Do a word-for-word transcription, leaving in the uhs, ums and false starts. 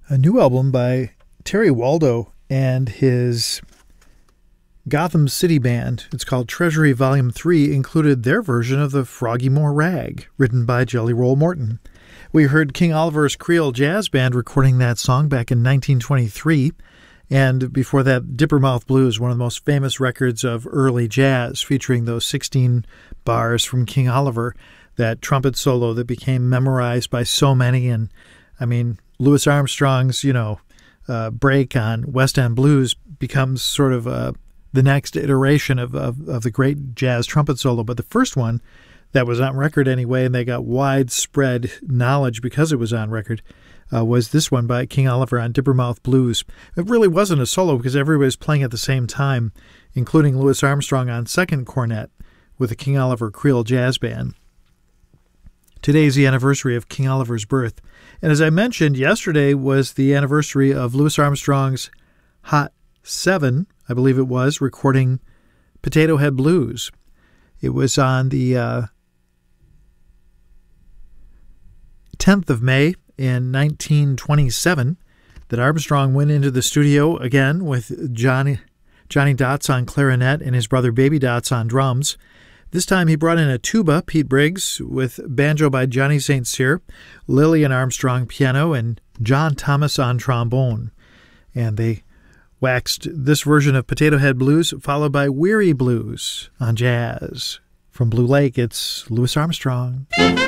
A new album by Terry Waldo and his Gotham City Band. It's called Treasury Volume three, included their version of the Froggy-Moore Rag, written by Jelly Roll Morton. We heard King Oliver's Creole Jazz Band recording that song back in nineteen twenty-three, and before that, Dippermouth Blues, one of the most famous records of early jazz, featuring those sixteen bars from King Oliver, that trumpet solo that became memorized by so many. And, I mean, Louis Armstrong's, you know, uh, break on West End Blues becomes sort of uh, the next iteration of, of, of the great jazz trumpet solo. But the first one that was on record anyway, and they got widespread knowledge because it was on record, uh, was this one by King Oliver on Dippermouth Blues. It really wasn't a solo because everybody was playing at the same time, including Louis Armstrong on second cornet with the King Oliver Creole Jazz Band. Today's the anniversary of King Oliver's birth. And as I mentioned, yesterday was the anniversary of Louis Armstrong's Hot Seven, I believe it was, recording Potato Head Blues. It was on the uh, tenth of May in nineteen twenty-seven that Armstrong went into the studio again with Johnny, Johnny Dots on clarinet and his brother Baby Dots on drums. This time he brought in a tuba, Pete Briggs, with banjo by Johnny Saint Cyr, Lillian Armstrong piano, and John Thomas on trombone. And they waxed this version of Potato Head Blues, followed by Weary Blues on jazz. From Blue Lake, it's Louis Armstrong.